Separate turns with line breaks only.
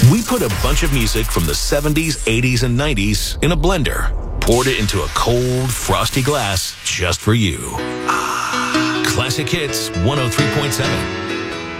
We put a bunch of music from the 70s, 80s, and 90s in a blender, poured it into a cold, frosty glass just for you. Classic Hits 103.7.